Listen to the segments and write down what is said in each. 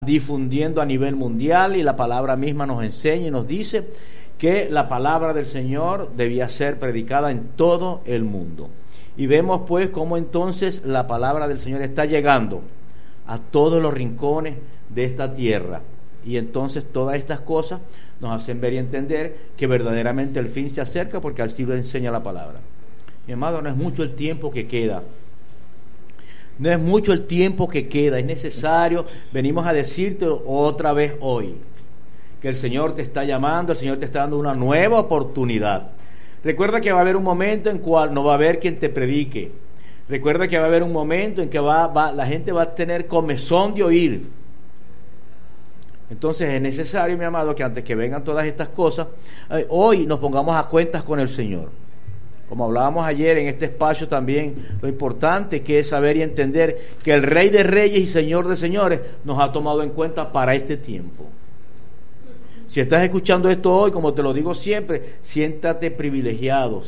difundiendo a nivel mundial, y la palabra misma nos enseña y nos dice que la palabra del Señor debía ser predicada en todo el mundo. Y vemos pues cómo entonces la palabra del Señor está llegando a todos los rincones de esta tierra, y entonces todas estas cosas nos hacen ver y entender que verdaderamente el fin se acerca, porque así lo enseña la palabra. Mi amado, no es mucho el tiempo que queda. No es mucho el tiempo que queda, es necesario, venimos a decirte otra vez hoy, que el Señor te está llamando, el Señor te está dando una nueva oportunidad. Recuerda que va a haber un momento en cual no va a haber quien te predique. Recuerda que va a haber un momento en que la gente va a tener comezón de oír. Entonces es necesario, mi amado, que antes que vengan todas estas cosas, hoy nos pongamos a cuentas con el Señor. Como hablábamos ayer en este espacio también, lo importante que es saber y entender que el Rey de Reyes y Señor de Señores nos ha tomado en cuenta para este tiempo. Si estás escuchando esto hoy, como te lo digo siempre, siéntete privilegiado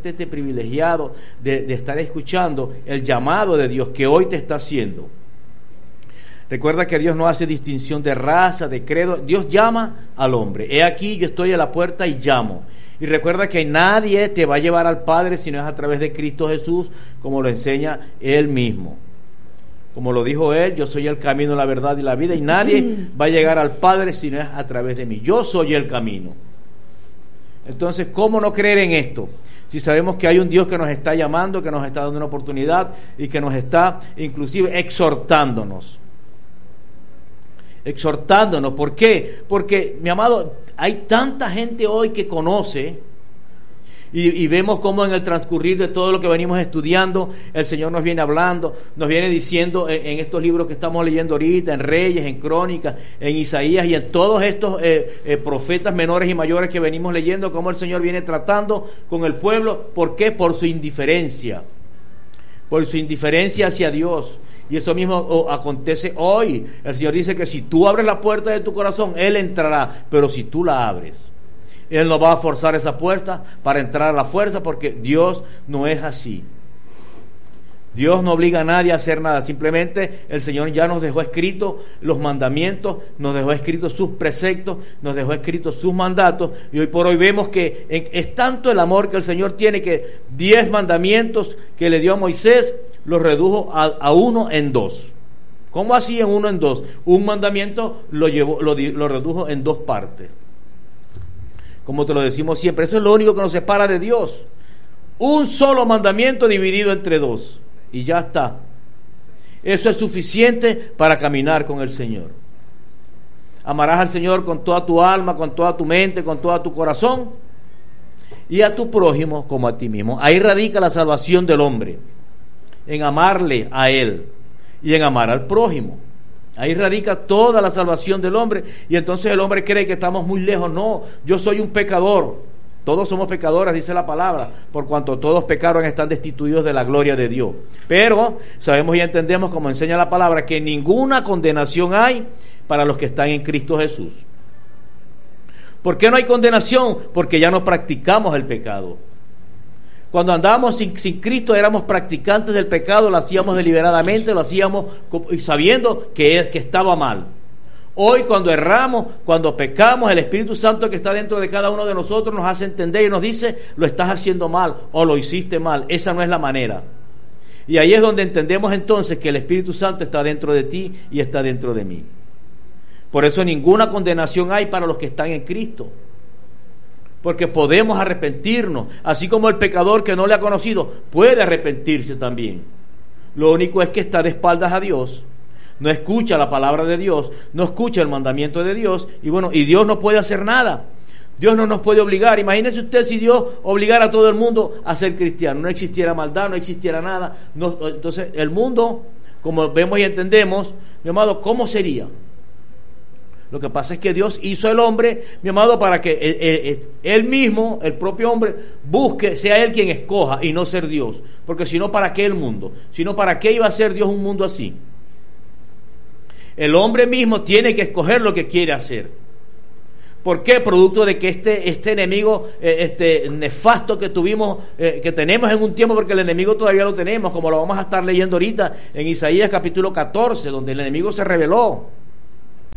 de estar escuchando el llamado de Dios que hoy te está haciendo. Recuerda que Dios no hace distinción de raza, de credo. Dios llama al hombre. He aquí, yo estoy a la puerta y llamo. Y recuerda que nadie te va a llevar al Padre si no es a través de Cristo Jesús, como lo enseña Él mismo. Como lo dijo Él, yo soy el camino, la verdad y la vida, y nadie va a llegar al Padre si no es a través de mí. Yo soy el camino. Entonces, ¿cómo no creer en esto? Si sabemos que hay un Dios que nos está llamando, que nos está dando una oportunidad y que nos está inclusive exhortándonos. ¿Por qué? Porque, mi amado, hay tanta gente hoy que conoce y vemos cómo en el transcurrir de todo lo que venimos estudiando, el Señor nos viene hablando, nos viene diciendo en estos libros que estamos leyendo ahorita, en Reyes, en Crónicas, en Isaías y en todos estos profetas menores y mayores que venimos leyendo, cómo el Señor viene tratando con el pueblo. ¿Por qué? Por su indiferencia hacia Dios. Y eso mismo acontece hoy. El Señor dice que si tú abres la puerta de tu corazón, Él entrará. Pero si tú la abres, Él no va a forzar esa puerta para entrar a la fuerza, porque Dios no es así. Dios no obliga a nadie a hacer nada. Simplemente el Señor ya nos dejó escrito los mandamientos, nos dejó escritos sus preceptos, nos dejó escritos sus mandatos. Y hoy por hoy vemos que es tanto el amor que el Señor tiene, que 10 mandamientos que le dio a Moisés lo redujo a 1 en 2. ¿Cómo así en 1 en 2? Un mandamiento lo redujo en 2 partes. Como te lo decimos siempre, eso es lo único que nos separa de Dios. Un solo mandamiento dividido entre 2. Y ya está. Eso es suficiente para caminar con el Señor. Amarás al Señor con toda tu alma, con toda tu mente, con todo tu corazón, y a tu prójimo como a ti mismo. Ahí radica la salvación del hombre, en amarle a Él y en amar al prójimo. Ahí radica toda la salvación del hombre. Y entonces el hombre cree que estamos muy lejos. No, yo soy un pecador. Todos somos pecadores, dice la palabra, por cuanto todos pecaron, están destituidos de la gloria de Dios. Pero sabemos y entendemos, como enseña la palabra, que ninguna condenación hay para los que están en Cristo Jesús. ¿Por qué no hay condenación? Porque ya no practicamos el pecado. Cuando andábamos sin Cristo éramos practicantes del pecado, lo hacíamos deliberadamente, lo hacíamos sabiendo que estaba mal. Hoy, cuando erramos, cuando pecamos, el Espíritu Santo que está dentro de cada uno de nosotros nos hace entender y nos dice: lo estás haciendo mal o lo hiciste mal. Esa no es la manera. Y ahí es donde entendemos entonces que el Espíritu Santo está dentro de ti y está dentro de mí. Por eso ninguna condenación hay para los que están en Cristo, porque podemos arrepentirnos, así como el pecador que no le ha conocido puede arrepentirse también. Lo único es que está de espaldas a Dios, no escucha la palabra de Dios, no escucha el mandamiento de Dios, y Dios no puede hacer nada. Dios no nos puede obligar. Imagínese usted si Dios obligara a todo el mundo a ser cristiano. No existiera maldad, no existiera nada. Entonces el mundo, como vemos y entendemos, mi amado, ¿cómo sería? Lo que pasa es que Dios hizo al hombre, mi amado, para que él mismo, el propio hombre, busque, sea él quien escoja y no ser Dios. Porque si no, ¿para qué el mundo? Si no, ¿para qué iba a ser Dios un mundo así? El hombre mismo tiene que escoger lo que quiere hacer. ¿Por qué? Producto de que este enemigo nefasto que tuvimos, que tenemos en un tiempo, porque el enemigo todavía lo tenemos, como lo vamos a estar leyendo ahorita en Isaías capítulo 14, donde el enemigo se rebeló.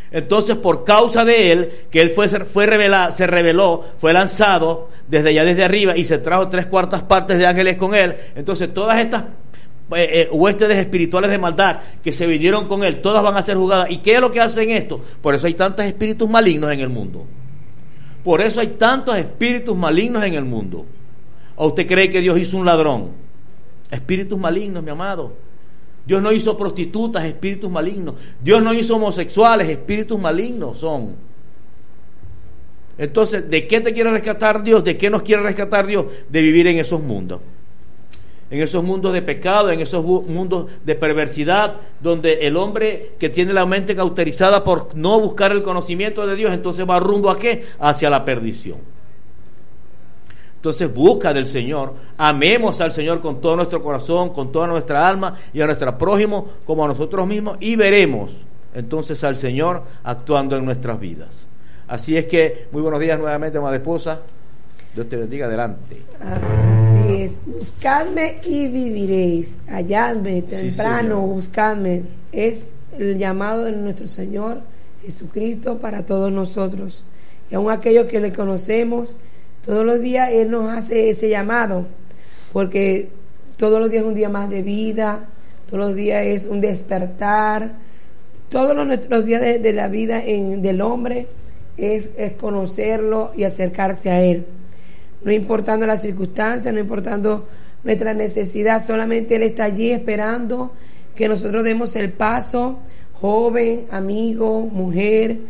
Entonces, por causa de él, que él se reveló, fue lanzado desde arriba y se trajo 3/4 partes de ángeles con él. Entonces, todas estas huestes espirituales de maldad que se vinieron con él, todas van a ser juzgadas. ¿Y qué es lo que hacen esto? Por eso hay tantos espíritus malignos en el mundo. Por eso hay tantos espíritus malignos en el mundo. ¿O usted cree que Dios hizo un ladrón? Espíritus malignos, mi amado. Dios no hizo prostitutas, espíritus malignos. Dios no hizo homosexuales, espíritus malignos son. Entonces, ¿de qué te quiere rescatar Dios? ¿De qué nos quiere rescatar Dios? De vivir en esos mundos. En esos mundos de pecado, en esos mundos de perversidad, donde el hombre que tiene la mente cauterizada por no buscar el conocimiento de Dios, entonces va rumbo ¿a qué? Hacia la perdición. Entonces busca del Señor, amemos al Señor con todo nuestro corazón, con toda nuestra alma y a nuestro prójimo como a nosotros mismos, y veremos entonces al Señor actuando en nuestras vidas. Así es que, muy buenos días nuevamente, amada esposa. Dios te bendiga, adelante. Así es, buscadme y viviréis, halladme temprano, sí, buscadme. Es el llamado de nuestro Señor Jesucristo para todos nosotros. Y aun aquellos que le conocemos, todos los días Él nos hace ese llamado, porque todos los días es un día más de vida, todos los días es un despertar, todos los días de la vida del hombre es conocerlo y acercarse a Él. No importando las circunstancias, no importando nuestra necesidad, solamente Él está allí esperando que nosotros demos el paso, joven, amigo, mujer,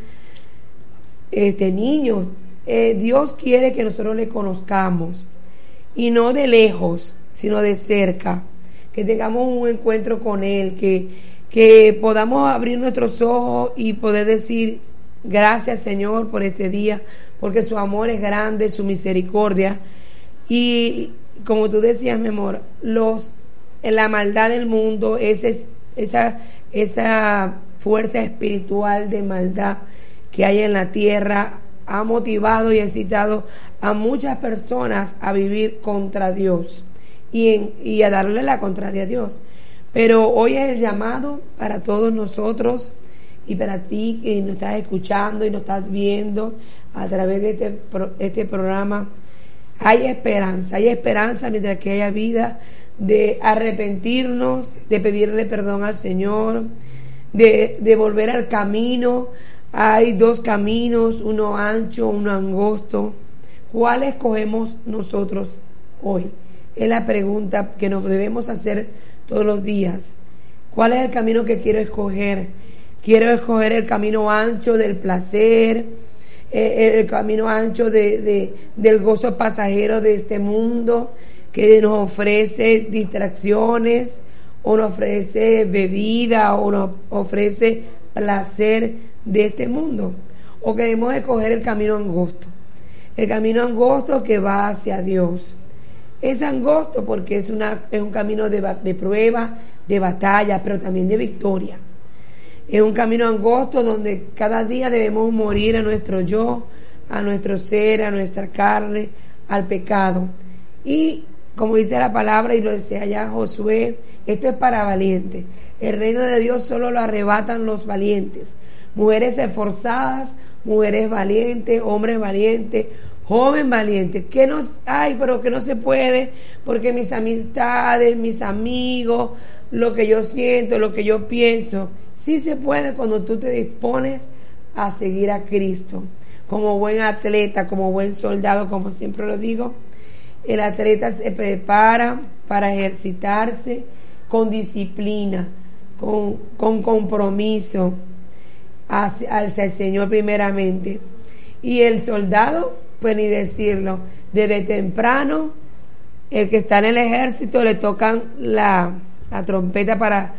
niño. Dios quiere que nosotros le conozcamos, y no de lejos, sino de cerca, que tengamos un encuentro con Él, que podamos abrir nuestros ojos y poder decir: gracias, Señor, por este día, porque su amor es grande, su misericordia. Y como tú decías, mi amor, la maldad del mundo, esa fuerza espiritual de maldad que hay en la tierra, ha motivado y excitado a muchas personas a vivir contra Dios y a darle la contraria a Dios. Pero hoy es el llamado para todos nosotros y para ti que nos estás escuchando y nos estás viendo a través de este programa. Hay esperanza mientras que haya vida, de arrepentirnos, de pedirle perdón al Señor, de volver al camino. Hay dos caminos, uno ancho, uno angosto. ¿Cuál escogemos nosotros hoy? Es la pregunta que nos debemos hacer todos los días. ¿Cuál es el camino que quiero escoger? Quiero escoger el camino ancho del placer, el camino ancho del gozo pasajero de este mundo, que nos ofrece distracciones, o nos ofrece bebida, o nos ofrece placer de este mundo, o queremos escoger el camino angosto que va hacia Dios. Es angosto porque es un camino de prueba, de batalla, pero también de victoria. Es un camino angosto donde cada día debemos morir a nuestro yo, a nuestro ser, a nuestra carne, al pecado. Y como dice la palabra, y lo decía ya Josué, esto es para valientes. El reino de Dios solo lo arrebatan los valientes. Mujeres esforzadas, mujeres valientes, hombres valientes, joven valiente. Pero que no se puede, porque mis amistades, mis amigos, lo que yo siento, lo que yo pienso. Sí se puede cuando tú te dispones a seguir a Cristo. Como buen atleta, como buen soldado, como siempre lo digo, el atleta se prepara para ejercitarse con disciplina, con compromiso hacia el Señor primeramente. Y el soldado, pues ni decirlo, desde temprano, el que está en el ejército le tocan la trompeta para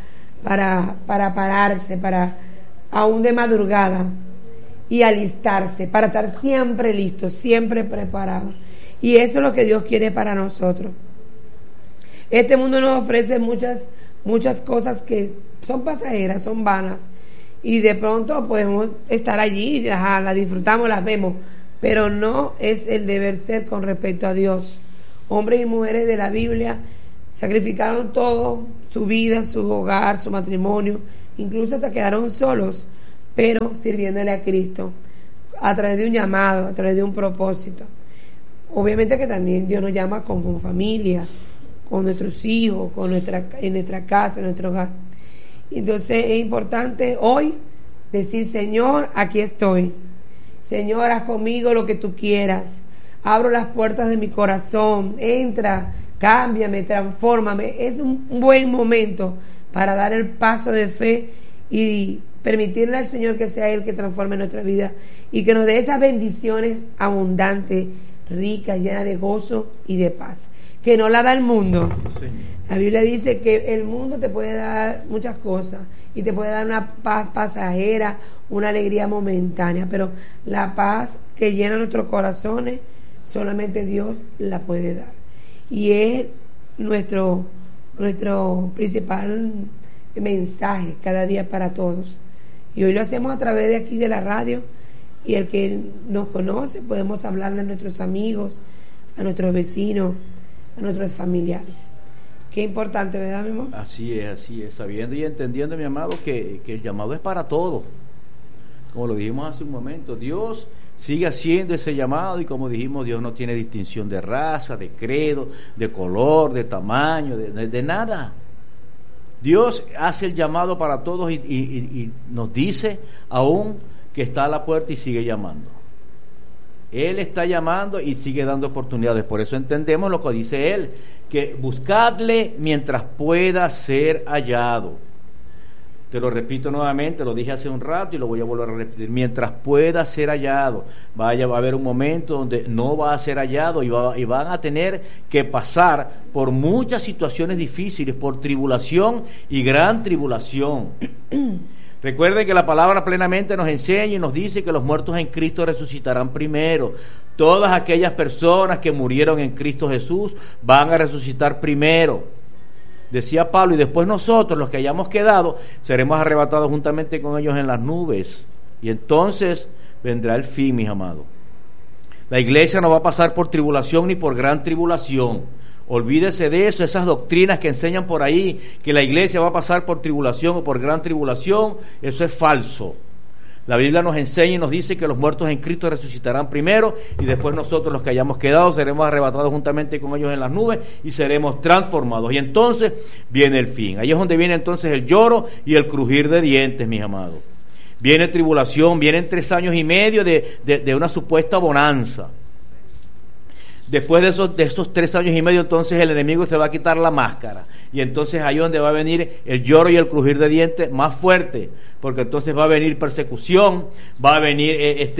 pararse, aún de madrugada, y alistarse, para estar siempre listo, siempre preparado. Y eso es lo que Dios quiere para nosotros. Este mundo nos ofrece muchas cosas que son pasajeras, son vanas, y de pronto podemos estar allí, las disfrutamos, las vemos, pero no es el deber ser con respecto a Dios. Hombres y mujeres de la Biblia sacrificaron todo, su vida, su hogar, su matrimonio, incluso hasta quedaron solos pero sirviéndole a Cristo a través de un llamado, a través de un propósito. Obviamente que también Dios nos llama con familia, con nuestros hijos, en nuestra casa, en nuestro hogar. Entonces es importante hoy decir: Señor, aquí estoy. Señor, haz conmigo lo que tú quieras. Abro las puertas de mi corazón. Entra, cámbiame, transfórmame. Es un buen momento para dar el paso de fe y permitirle al Señor que sea Él que transforme nuestra vida y que nos dé esas bendiciones abundantes, ricas, llenas de gozo y de paz, que no la da el mundo. Sí. La Biblia dice que el mundo te puede dar muchas cosas y te puede dar una paz pasajera, una alegría momentánea, pero la paz que llena nuestros corazones solamente Dios la puede dar, y es nuestro principal mensaje cada día para todos. Y hoy lo hacemos a través de aquí de la radio, y el que nos conoce podemos hablarle a nuestros amigos, a nuestros vecinos, a nuestros familiares. Qué importante, ¿verdad, mi amor? Así es, sabiendo y entendiendo, mi amado, que el llamado es para todos. Como lo dijimos hace un momento, Dios sigue haciendo ese llamado, y como dijimos, Dios no tiene distinción de raza, de credo, de color, de tamaño, de nada. Dios hace el llamado para todos y nos dice aún que está a la puerta y sigue llamando. Él está llamando y sigue dando oportunidades. Por eso entendemos lo que dice Él, que buscadle mientras pueda ser hallado. Te lo repito nuevamente, lo dije hace un rato y lo voy a volver a repetir: mientras pueda ser hallado. Va a haber un momento donde no va a ser hallado y van a tener que pasar por muchas situaciones difíciles, por tribulación y gran tribulación. Recuerden que la palabra plenamente nos enseña y nos dice que los muertos en Cristo resucitarán primero. Todas aquellas personas que murieron en Cristo Jesús van a resucitar primero. Decía Pablo: y después nosotros, los que hayamos quedado, seremos arrebatados juntamente con ellos en las nubes. Y entonces vendrá el fin, mis amados. La iglesia no va a pasar por tribulación ni por gran tribulación. Olvídese de eso, esas doctrinas que enseñan por ahí, que la iglesia va a pasar por tribulación o por gran tribulación, eso es falso. La Biblia nos enseña y nos dice que los muertos en Cristo resucitarán primero, y después nosotros, los que hayamos quedado, seremos arrebatados juntamente con ellos en las nubes y seremos transformados. Y entonces viene el fin. Ahí es donde viene entonces el lloro y el crujir de dientes, mis amados. Viene tribulación, vienen 3 años y medio de una supuesta bonanza. Después de esos 3 años y medio, entonces el enemigo se va a quitar la máscara. Y entonces ahí es donde va a venir el lloro y el crujir de dientes más fuerte. Porque entonces va a venir persecución, va a venir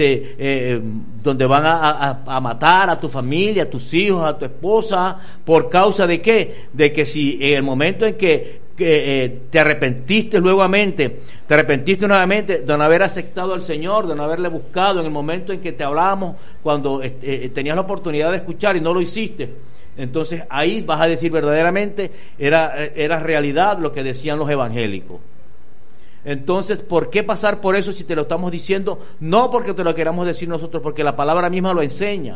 donde van a matar a tu familia, a tus hijos, a tu esposa. ¿Por causa de qué? De que si en el momento en que te arrepentiste nuevamente de no haber aceptado al Señor, de no haberle buscado en el momento en que te hablábamos, cuando tenías la oportunidad de escuchar y no lo hiciste, entonces ahí vas a decir verdaderamente era realidad lo que decían los evangélicos. Entonces, ¿por qué pasar por eso si te lo estamos diciendo? No porque te lo queramos decir nosotros, porque la palabra misma lo enseña.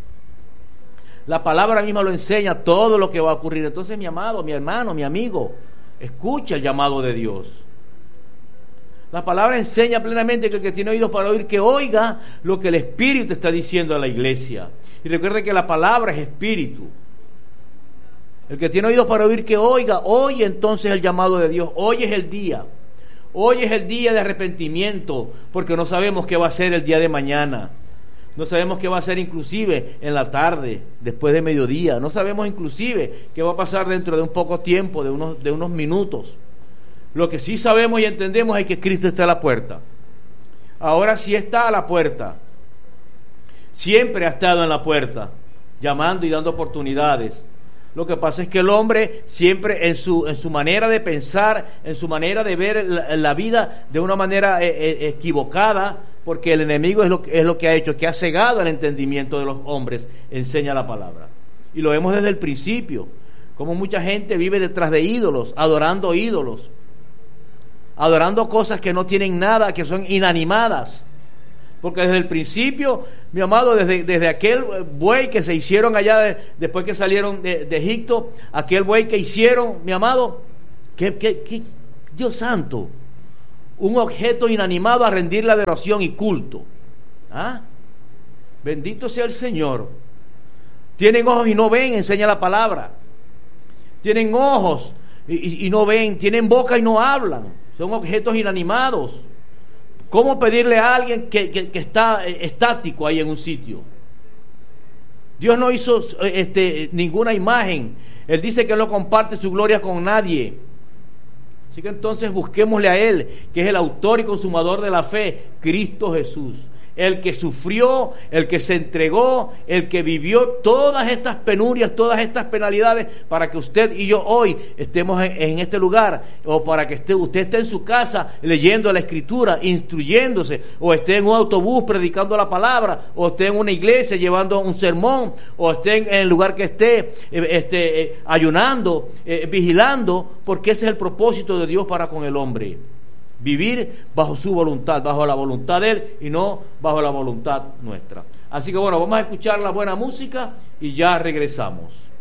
La palabra misma lo enseña, todo lo que va a ocurrir. Entonces, mi amado, mi hermano, mi amigo, escucha el llamado de Dios. La palabra enseña plenamente que el que tiene oídos para oír, que oiga lo que el Espíritu está diciendo a la iglesia. Y recuerde que la palabra es Espíritu. El que tiene oídos para oír, que oiga. Oye entonces el llamado de Dios. Hoy es el día. Hoy es el día de arrepentimiento, porque no sabemos qué va a ser el día de mañana. No sabemos qué va a ser inclusive en la tarde, después de mediodía. No sabemos inclusive qué va a pasar dentro de un poco tiempo, de unos minutos. Lo que sí sabemos y entendemos es que Cristo está a la puerta. Ahora sí está a la puerta. Siempre ha estado en la puerta, llamando y dando oportunidades. Lo que pasa es que el hombre siempre en su manera de pensar, en su manera de ver la vida de una manera equivocada, porque el enemigo es lo que ha hecho, que ha cegado el entendimiento de los hombres, enseña la palabra. Y lo vemos desde el principio, como mucha gente vive detrás de ídolos, adorando cosas que no tienen nada, que son inanimadas. Porque desde el principio, mi amado, desde aquel buey que se hicieron allá, después que salieron de Egipto, aquel buey que hicieron, mi amado, que Dios santo, un objeto inanimado a rendirle adoración y culto. ¿Ah? Bendito sea el Señor. Tienen ojos y no ven, enseña la palabra. Tienen ojos y no ven, tienen boca y no hablan. Son objetos inanimados. ¿Cómo pedirle a alguien que está estático ahí en un sitio? Dios no hizo ninguna imagen. Él dice que no comparte su gloria con nadie. Así que entonces busquémosle a Él, que es el autor y consumador de la fe, Cristo Jesús. El que sufrió, el que se entregó, el que vivió todas estas penurias, todas estas penalidades, para que usted y yo hoy estemos en este lugar, o para que usted esté en su casa leyendo la Escritura, instruyéndose, o esté en un autobús predicando la palabra, o esté en una iglesia llevando un sermón, o esté en el lugar que esté ayunando, vigilando, porque ese es el propósito de Dios para con el hombre. Vivir bajo su voluntad, bajo la voluntad de Él y no bajo la voluntad nuestra. Así que bueno, vamos a escuchar la buena música y ya regresamos.